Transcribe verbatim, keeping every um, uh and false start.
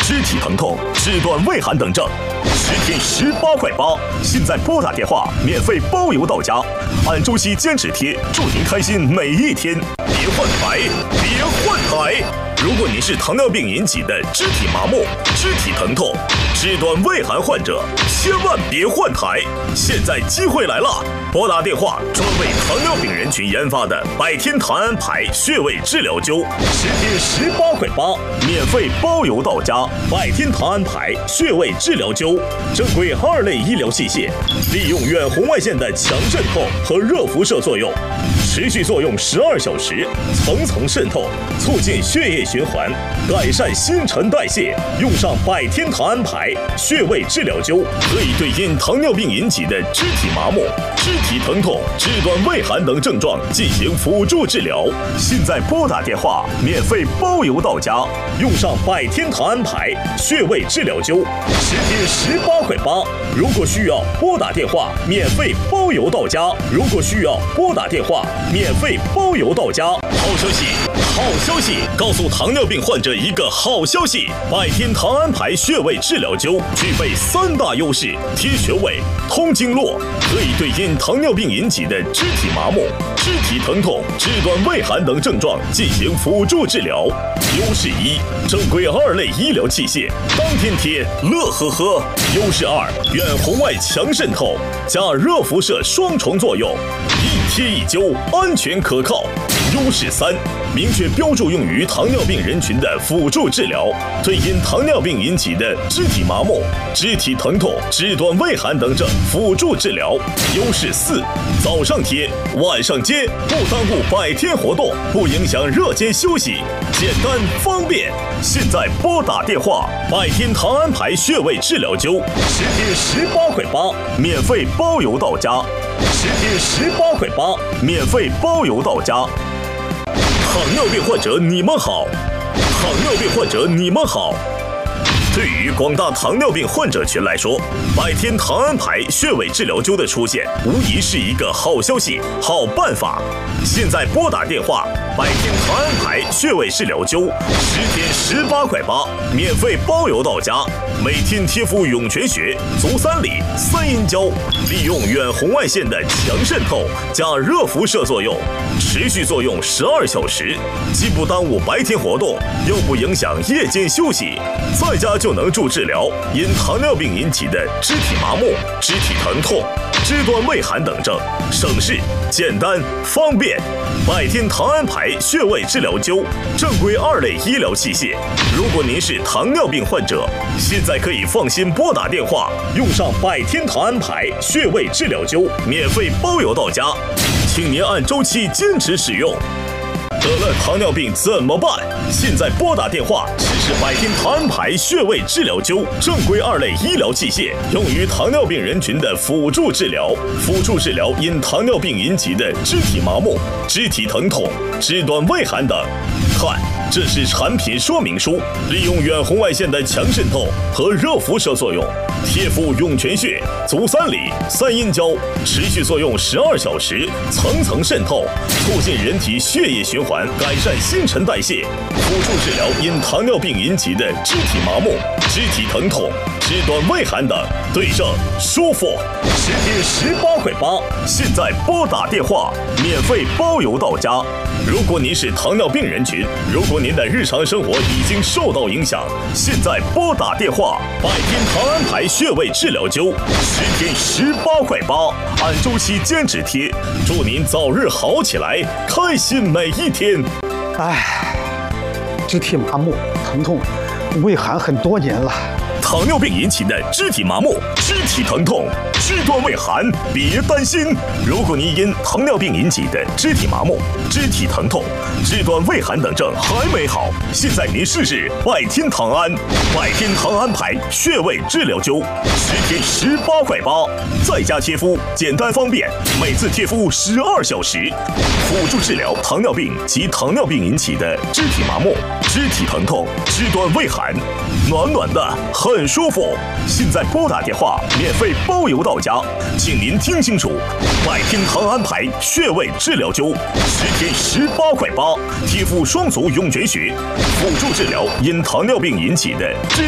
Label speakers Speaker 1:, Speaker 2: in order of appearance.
Speaker 1: 肢体疼痛、肢端胃寒等症，十天十八块八。现在拨打电话，免费包邮到家，按周期坚持贴，祝您开心每一天。别换台，别换台！如果你是糖尿病引起的肢体麻木、肢体疼痛、肢端胃寒患者，千万别换台！现在机会来了，拨打电话，专为糖尿病人群研发的百天糖安牌穴位治疗灸，十天十八块八，免费包邮到家。百天糖安牌穴位治疗灸，正规二类医疗器械，利用远红外线的强渗透和热辐射作用，持续作用十二小时，层层渗透，促进血液循环，改善新陈代谢。用上百天糖安牌穴位治疗灸，可以对因糖尿病引起的肢体麻木、肢体疼痛、肢端胃寒等症状进行辅助治疗。现在拨打电话，免费包邮到家。用上百天糖安牌穴位治疗灸，十天十八块八。如果需要拨打电话，免费包邮到家。如果需要拨打电话，免费包邮到家。好消息，好消息！告诉糖尿病患者一个好消息：百天糖安牌穴位治疗灸具备三大优势：贴穴位、通经络，可以对因糖尿病引起的肢体麻木、肢体疼痛、肢端胃寒等症状进行辅助治疗。优势一，正规二类医疗器械，当天贴，乐呵呵。优势二，远红外强渗透加热辐射双重作用，一贴一灸，安全可靠。优势三，明确标注用于糖尿病人群的辅助治疗，对因糖尿病引起的肢体麻木、肢体疼痛、肢端胃寒等症辅助治疗。优势四，早上贴，晚上接，不耽误百天活动，不影响热间休息，简单方便。现在拨打电话，百天糖安牌穴位治疗灸，十天十八块八，免费包邮到家。十天十八块八，免费包邮到家。糖尿病患者你们好，糖尿病患者你们好。对于广大糖尿病患者群来说，百天糖安牌穴位治疗灸的出现，无疑是一个好消息、好办法。现在拨打电话，百天糖安牌穴位治疗灸，十天十八块八，免费包邮到家。每天贴敷涌泉穴、足三里、三阴交，利用远红外线的强渗透加热辐射作用，持续作用十二小时，既不耽误白天活动，又不影响夜间休息，在家就能助治疗因糖尿病引起的肢体麻木、肢体疼痛、肢端胃寒等症，省事、简单、方便。百天糖安牌穴位治疗灸，正规二类医疗器械。如果您是糖尿病患者，现在可以放心拨打电话，用上百天糖安牌穴位治疗灸，免费包邮到家，请您按周期坚持使用。得了糖尿病怎么办？现在拨打电话，试试百天糖安牌穴位治疗灸，正规二类医疗器械，用于糖尿病人群的辅助治疗，辅助治疗因糖尿病引起的肢体麻木、肢体疼痛、肢端胃寒等。看，这是产品说明书，利用远红外线的强渗透和热辐射作用，贴敷涌泉穴、足三里、三阴交，持续作用十二小时，层层渗透，促进人体血液循环，改善新陈代谢，辅助治疗因糖尿病引起的肢体麻木、肢体疼痛、肢端胃寒等，对症舒服。十天十八块八，现在拨打电话，免费包邮到家。如果您是糖尿病人群，如果您的日常生活已经受到影响，现在拨打电话，百天糖安牌穴位治疗灸，十天十八块八，按周期坚持贴，祝您早日好起来，开心每一天。
Speaker 2: 唉，肢体麻木、疼痛、胃寒很多年了。
Speaker 1: 糖尿病引起的肢体麻木、肢体疼痛、肢端胃寒，别担心。如果您因糖尿病引起的肢体麻木、肢体疼痛、肢端胃寒等症还没好，现在您试试百天糖安，百天糖安牌穴位治疗灸，十天十八块八，在家贴敷，简单方便，每次贴敷十二小时，辅助治疗糖尿病及糖尿病引起的肢体麻木、肢体疼痛、肢端胃寒，暖暖的很舒服。现在拨打电话，免费包邮到家，请您听清楚，百天糖安牌穴位治疗灸，十天十八块八，贴敷双足涌泉穴，辅助治疗因糖尿病引起的肢